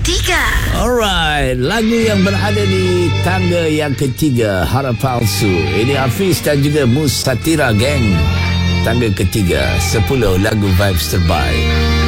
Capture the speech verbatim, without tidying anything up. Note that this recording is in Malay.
ketiga. Alright, lagu yang berada di tangga yang ketiga, Harap Palsu. Ini Hafiz dan juga Mus Satira Gang. Tangga ketiga, sepuluh lagu vibes terbaik.